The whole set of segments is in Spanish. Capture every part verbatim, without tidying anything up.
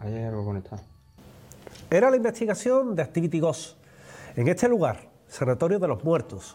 Ahí hay algo conectado. Era la investigación de Activity Ghost, en este lugar, Sanatorio de los Muertos.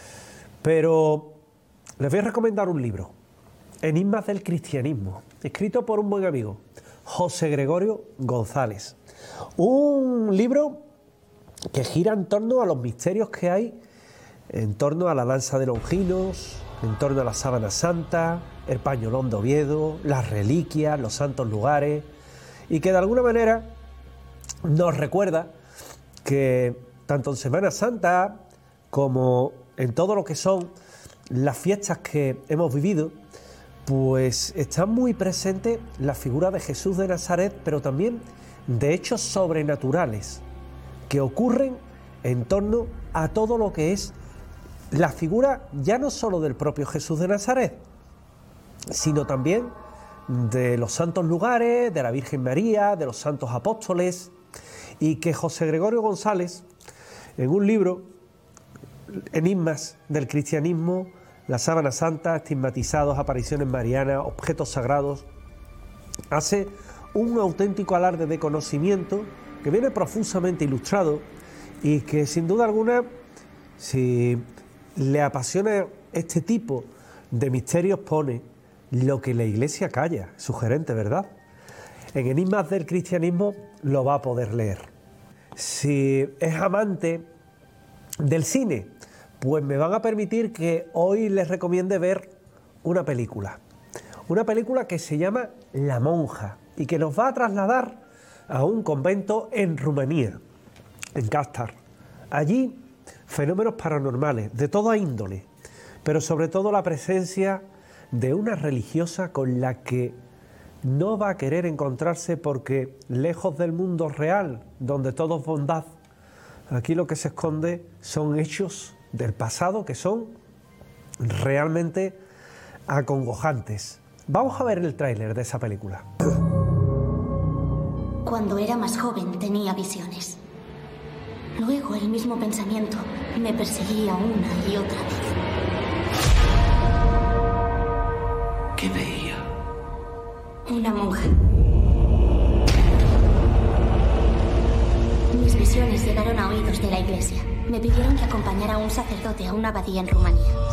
Pero les voy a recomendar un libro, Enigmas del Cristianismo, escrito por un buen amigo, José Gregorio González. Un libro que gira en torno a los misterios que hay, en torno a la danza de Longinos, en torno a la sábana santa, el pañolón de Oviedo, las reliquias, los santos lugares, y que de alguna manera nos recuerda que tanto en Semana Santa como en todo lo que son las fiestas que hemos vivido, pues está muy presente la figura de Jesús de Nazaret, pero también de hechos sobrenaturales que ocurren en torno a todo lo que es la figura ya no solo del propio Jesús de Nazaret, sino también de los santos lugares, de la Virgen María, de los santos apóstoles, y que José Gregorio González, en un libro, Enigmas del Cristianismo, la sábana santa, estigmatizados, apariciones marianas, objetos sagrados, hace un auténtico alarde de conocimiento que viene profusamente ilustrado y que sin duda alguna, si le apasiona este tipo de misterios, pone lo que la Iglesia calla. Sugerente, ¿verdad? En Enigmas del Cristianismo lo va a poder leer. Si es amante del cine, pues me van a permitir que hoy les recomiende ver una película. Una película que se llama La Monja y que nos va a trasladar a un convento en Rumanía, en Castar. Allí, fenómenos paranormales de toda índole, pero sobre todo la presencia de una religiosa con la que no va a querer encontrarse porque, lejos del mundo real, donde todo es bondad, aquí lo que se esconde son hechos del pasado que son realmente acongojantes. Vamos a ver el tráiler de esa película. Cuando era más joven tenía visiones. Luego el mismo pensamiento me perseguía una y otra vez. ¿Qué veía? Una monja. Mis visiones llegaron a oídos de la iglesia. Me pidieron que acompañara a un sacerdote a una abadía en Rumanía.